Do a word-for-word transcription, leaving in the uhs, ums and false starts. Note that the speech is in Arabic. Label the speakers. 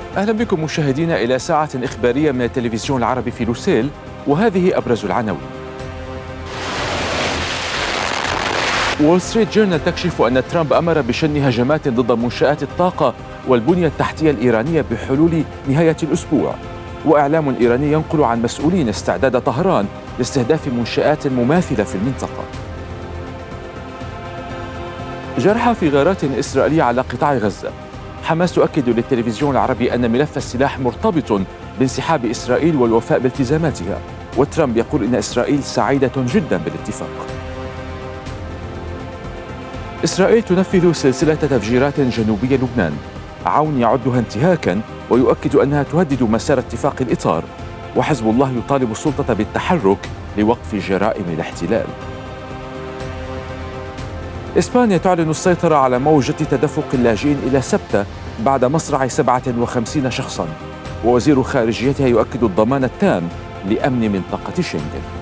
Speaker 1: أهلا بكم مشاهدينا إلى ساعة إخبارية من التلفزيون العربي في لوسيل، وهذه أبرز العناوين. وول ستريت جورنال تكشف أن ترامب أمر بشن هجمات ضد منشآت الطاقة والبنية التحتية الإيرانية بحلول نهاية الأسبوع، وإعلام إيراني ينقل عن مسؤولين استعداد طهران لاستهداف منشآت مماثلة في المنطقة. جرحى في غارات إسرائيلية على قطاع غزة. حماس تؤكد للتلفزيون العربي أن ملف السلاح مرتبط بانسحاب إسرائيل والوفاء بالتزاماتها، وترامب يقول إن إسرائيل سعيدة جدا بالاتفاق. إسرائيل تنفذ سلسلة تفجيرات جنوبي لبنان، عون يعدها انتهاكا ويؤكد أنها تهدد مسار اتفاق الإطار، وحزب الله يطالب السلطة بالتحرك لوقف جرائم الاحتلال. إسبانيا تعلن السيطرة على موجة تدفق اللاجئين إلى سبتة بعد مصرع سبعة وخمسين شخصاً، ووزير خارجيتها يؤكد الضمان التام لأمن منطقة شنغن.